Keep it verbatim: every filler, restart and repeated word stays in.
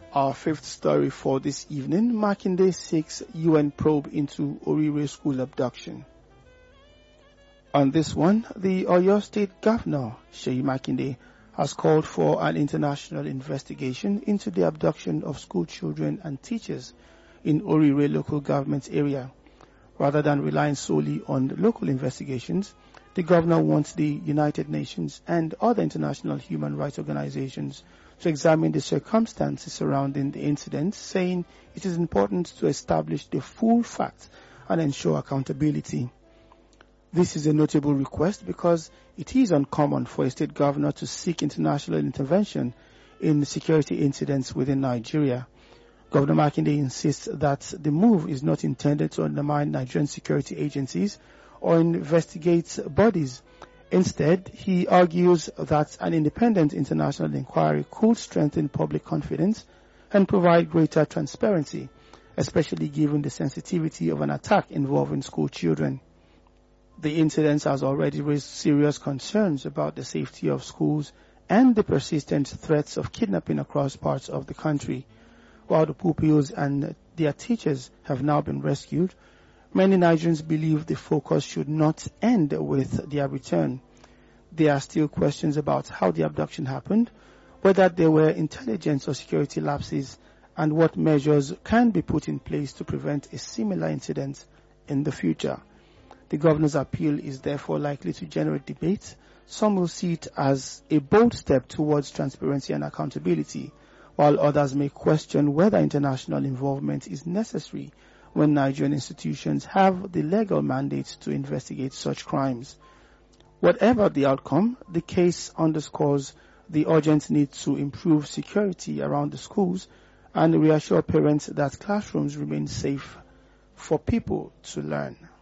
Our fifth story for this evening, Makinde seeks U N probe into Orire school abduction. On this one, the Oyo State Governor, Seyi Makinde, has called for an international investigation into the abduction of school children and teachers in Orire local government area. Rather than relying solely on local investigations, the governor wants the United Nations and other international human rights organizations to examine the circumstances surrounding the incident, saying it is important to establish the full facts and ensure accountability. This is a notable request because it is uncommon for a state governor to seek international intervention in security incidents within Nigeria. Governor Makinde insists that the move is not intended to undermine Nigerian security agencies or investigate bodies. Instead, he argues that an independent international inquiry could strengthen public confidence and provide greater transparency, especially given the sensitivity of an attack involving school children. The incident has already raised serious concerns about the safety of schools and the persistent threats of kidnapping across parts of the country. While the pupils and their teachers have now been rescued, many Nigerians believe the focus should not end with their return. There are still questions about how the abduction happened, whether there were intelligence or security lapses, and what measures can be put in place to prevent a similar incident in the future. The governor's appeal is therefore likely to generate debate. Some will see it as a bold step towards transparency and accountability, while others may question whether international involvement is necessary when Nigerian institutions have the legal mandate to investigate such crimes. Whatever the outcome, the case underscores the urgent need to improve security around the schools and reassure parents that classrooms remain safe for people to learn.